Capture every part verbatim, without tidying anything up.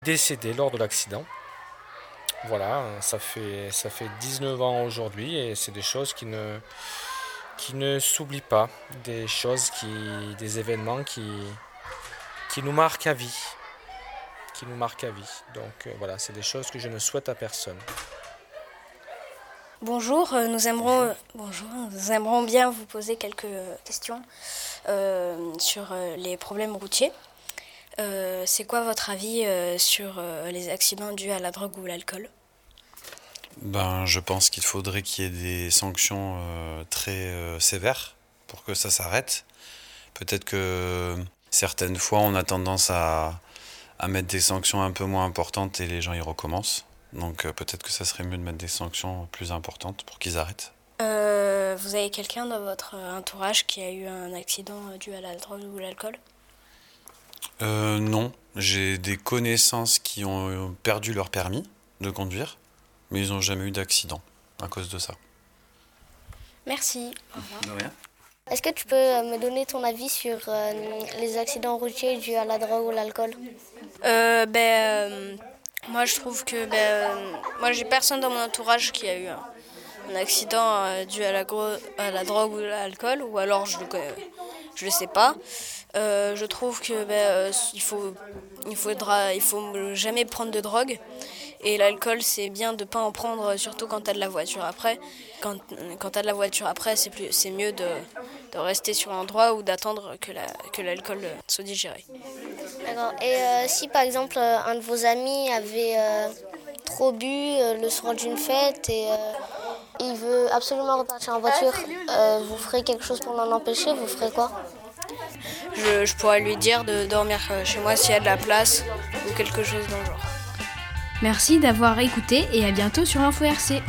décédé lors de l'accident. Voilà, ça fait, ça fait dix-neuf ans aujourd'hui et c'est des choses qui ne, qui ne s'oublient pas, des choses qui, des événements qui, qui nous marquent à vie, qui nous marquent à vie. Donc euh, voilà, c'est des choses que je ne souhaite à personne. Bonjour, euh, nous aimerons, euh, bonjour, nous aimerons bien vous poser quelques questions euh, sur euh, les problèmes routiers. Euh, c'est quoi votre avis euh, sur euh, les accidents dus à la drogue ou l'alcool ? Ben, je pense qu'il faudrait qu'il y ait des sanctions euh, très euh, sévères pour que ça s'arrête. Peut-être que certaines fois, on a tendance à, à mettre des sanctions un peu moins importantes et les gens y recommencent. Donc euh, peut-être que ça serait mieux de mettre des sanctions plus importantes pour qu'ils arrêtent. Euh, vous avez quelqu'un dans votre entourage qui a eu un accident dû à la drogue ou l'alcool ? Euh, non, j'ai des connaissances qui ont perdu leur permis de conduire, mais ils n'ont jamais eu d'accident à cause de ça. Merci. Au revoir. De rien. Est-ce que tu peux me donner ton avis sur euh, les accidents routiers dus à la drogue ou l'alcool ? euh, ben, euh, Moi, je trouve que... Ben, euh, moi, j'ai personne dans mon entourage qui a eu un, un accident euh, dû à la, gro- à la drogue ou à l'alcool, ou alors je ne le sais pas. Euh, je trouve que ben, euh, il faut, il faudra, il faut jamais prendre de drogue. Et l'alcool, c'est bien de ne pas en prendre, surtout quand tu as de la voiture après. Quand, quand tu as de la voiture après, c'est, plus, c'est mieux de, de rester sur l'endroit ou d'attendre que, la, que l'alcool soit digéré. D'accord. Et euh, si par exemple un de vos amis avait euh, trop bu euh, le soir d'une fête et euh, il veut absolument repartir en voiture, euh, vous ferez quelque chose pour l'en empêcher ? Vous ferez quoi ? Je, je pourrais lui dire de dormir chez moi s'il y a de la place ou quelque chose dans le genre. Merci d'avoir écouté et à bientôt sur Info R C.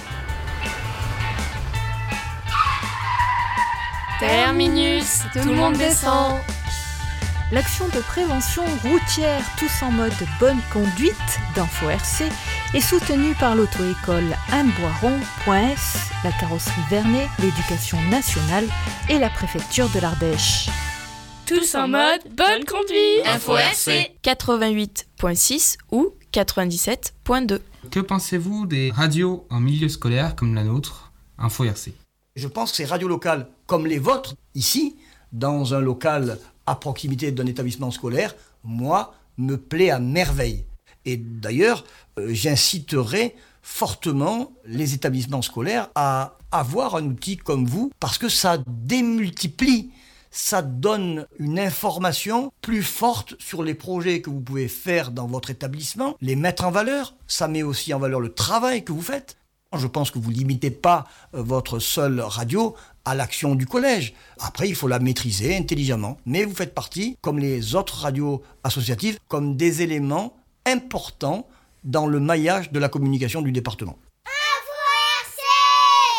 Terminus, tout le monde descend. L'action de prévention routière Tous en mode bonne conduite d'Info R C est soutenue par l'auto-école Anne Boiron.s, la carrosserie Vernet, l'éducation nationale et la préfecture de l'Ardèche. Tous en mode bonne conduite. Info R C quatre-vingt-huit virgule six ou quatre-vingt-dix-sept virgule deux. Que pensez-vous des radios en milieu scolaire comme la nôtre, Info R C ? Je pense que ces radios locales comme les vôtres, ici, dans un local à proximité d'un établissement scolaire, moi, me plaît à merveille. Et d'ailleurs, euh, j'inciterai fortement les établissements scolaires à avoir un outil comme vous, parce que ça démultiplie, ça donne une information plus forte sur les projets que vous pouvez faire dans votre établissement, les mettre en valeur, ça met aussi en valeur le travail que vous faites. Je pense que vous ne limitez pas votre seule radio à l'action du collège. Après, il faut la maîtriser intelligemment. Mais vous faites partie, comme les autres radios associatives, comme des éléments importants dans le maillage de la communication du département. Info R C !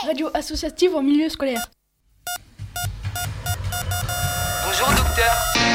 Radio associative en milieu scolaire. Bonjour docteur.